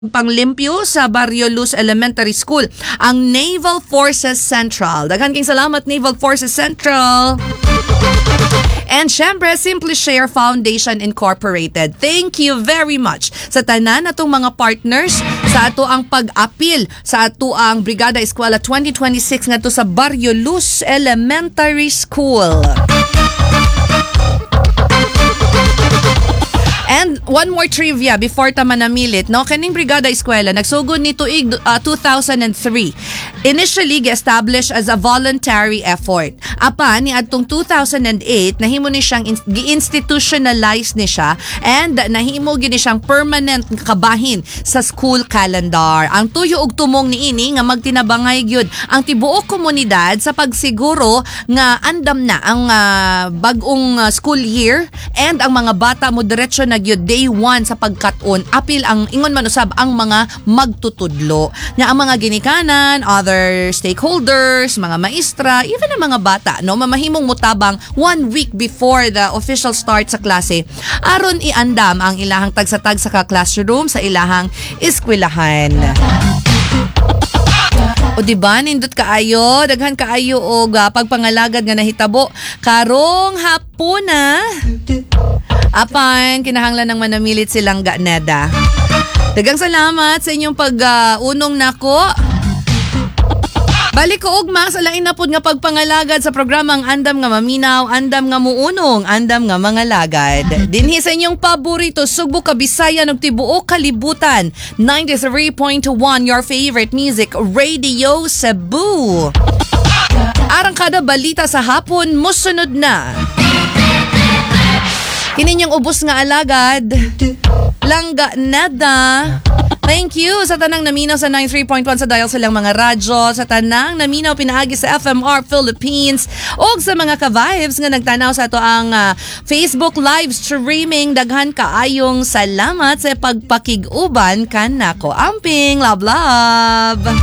Panglimpyo sa Barrio Luz Elementary School, ang Naval Forces Central. Daghan king salamat, Naval Forces Central. And syempre, Simply Share Foundation Incorporated. Thank you very much sa tanan natong mga partners sa ato ang pag-apil sa ato ang Brigada Eskwela 2026 ngadto sa Barrio Luz Elementary School. And one more trivia before ta manamilit, no? Kaning Brigada Eskwela nagsugod ni tuig 2003. Initially gi-established as a voluntary effort. Apan ni adtong 2008 nahimo ni siyang gi-institutionalize ni siya and nahimo gini siyang permanent kabahin sa school calendar. Ang tuyo ug tumong niini nga magtinabangay gyud ang tibuok komunidad sa pagsiguro nga andam na ang bag-ong school year and ang mga bata mo diretso na gyud day 1 sa pagkat-on apil ang ingon man usab ang mga magtutudlo nga ang mga ginikanan, other stakeholders, mga maestra, even ang mga bata, no, mamahimong mutabang 1 week before the official start sa klase aron iandam ang ilahang tag-sa-tag sa classroom sa ilahang eskwelahan. O diba, nindot kaayo, daghan kaayo og pagpangalagad nga nahitabo karong hapon na. Apan, kinahanglan ng manamilit silang ganeda. Dagang salamat sa inyong pag-unong nako. Balik ko ugma sa lain na pod nga pagpangalagad sa programang Andam nga Maminaw, Andam nga Muunong, Andam nga Mangalagad. Dinhi sa inyong paborito, Sugbo ka Bisaya ng tibuok kalibutan, 93.1 your favorite music, Radio Cebu. Arang kada balita sa hapon, musunod na. Kininyong ubos nga alagad, langga nada. Thank you sa tanang naminaw sa 93.1 sa dial silang mga radyo, sa tanang naminaw pinaagi sa FMR Philippines, o sa mga ka-vibes nga nagtanaw sa ito ang Facebook live streaming. Daghan kaayong salamat sa pagpakig-uban kanako. Amping, love.